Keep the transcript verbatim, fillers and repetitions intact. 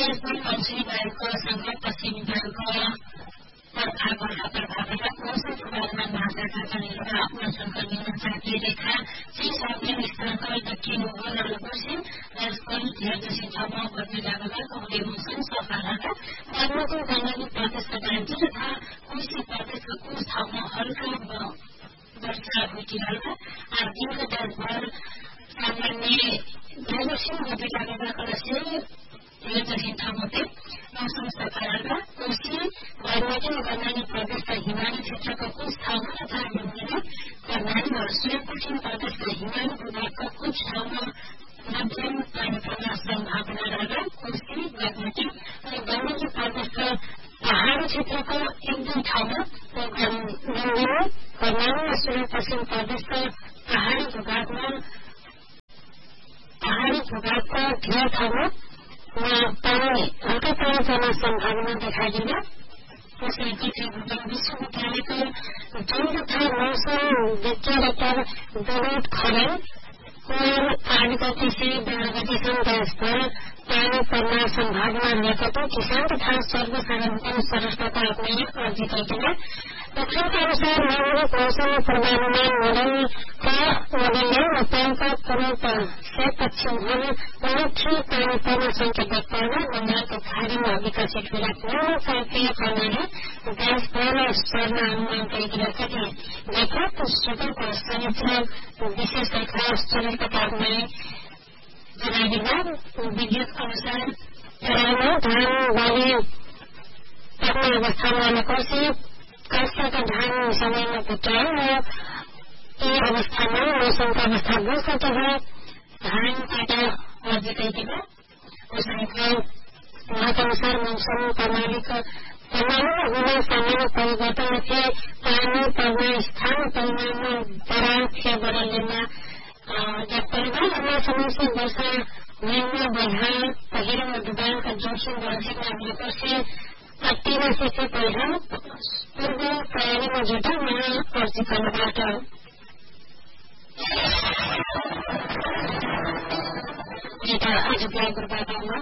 देशभर मौसमी वायुसँग पश्चिमी वायुको प्रभाव बढ्दा प्रभावबाट मौसम पूर्वानुमान महाशाखाका निर्भर मौसमका निम्न जातीय रेखा चाहिँ सक्रिय स्थानका दक्षिण पूर्व पश्चिम राजस्थान धेरैजसो ठाउँमा बदली लागेका कौले मौसम सफा लाग्दा गर्मको गण्डकी प्रदेशका डान्टी तथा कोशी प्रदेशको कुछ ठाउँमा हल्का वर्षा भइरहेका आठ दिनको देशभर सामान्य धेरैजसो बदली लागेका कलसी धेरैजसो ठाउँमा मौसम सफा लाग्दा कोशी गर्मकी कर्णाली प्रदेशका हिमाली क्षेत्रका कुछ ठाउँमा तथा हिमाली कर्णाली र सुदूरपश्चिम प्रदेशका हिमाली भूभागका कुछ ठाउँमा मध्यम पानी पर्न सम्भावना रहेर कोशी बागमती अनि गण्डकी प्रदेशका पहाड़ी क्षेत्रका एक दुई ठाउँमा गण्डकी कर्णाली र सुदूरपश्चिम प्रदेशका पहाड़ी भूभागमा पहाड़ी भूभागका धेरै ठाउँमा पानी हल्का पानी पर्न सम्भावना देखाइदिन त्यसलाई पृथ्वी भूगोल विश्वविद्यालयको जल तथा मौसम विज्ञान डाक्टर विनोद खरेल आठ गतेसे बाह्र गतेसम्म देशभर पानी पर्न सम्भावना रहेको किसान तथा सर्वसाधारण सरस्वता अपने अर्जी गरिदिन दक्षिणका अनुसार नैमिक मौसम पूर्वानुमान मोडलका मोडलले नेपालका पूर्व से पश्चिमहरू अनौठो पानी पर्न संकेत गर्न बंगालको खाडीमा विकसित हुँदा न्यून चापीय प्रणाली देशभर सर्न अनुमान गरिरहेका थिए लेखक सुदूरको समुद्र विशेष गरेर शरीरको तापमान जनाइदिँदा विद्युत अनुसार तराईमा धान बाली पर्ने अवस्थामा आएपछि कास्ताका धान समयमा पुट्याए र यी अवस्थामा मौसमको अवस्था बस्छ धान काटा नजिकैतिर मौसमको अनुसार मौसम प्रणालीको प्रणालीमा हुने सामान्य परिवर्तनले पानी पर्ने स्थान परिमाणमा दरार फेरबदलमा परिवारमा समस्या वर्षा निम्न बढा पहिरो र डुबानका जोखिम बढेका भएपछि अत्तिमा शिशु पहिरो पूर्व प्रणालीमा जुटाउन अर्जी गर्नबाट आज पूर्वाधारमा